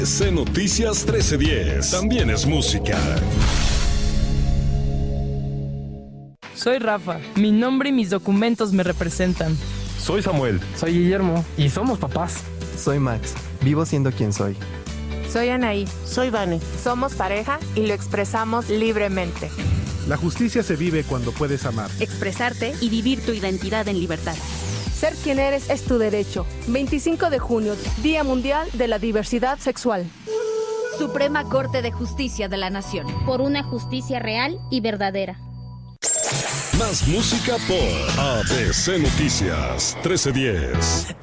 ABC Noticias 1310. También es música. Soy Rafa. Mi nombre y mis documentos me representan. Soy Samuel. Soy Guillermo. Y somos papás. Soy Max. Vivo siendo quien soy. Soy Anaí. Soy Vane. Somos pareja y lo expresamos libremente. La justicia se vive cuando puedes amar, expresarte y vivir tu identidad en libertad. Ser quien eres es tu derecho. 25 de junio, Día Mundial de la Diversidad Sexual. Suprema Corte de Justicia de la Nación. Por una justicia real y verdadera. Más música por ABC Noticias 1310.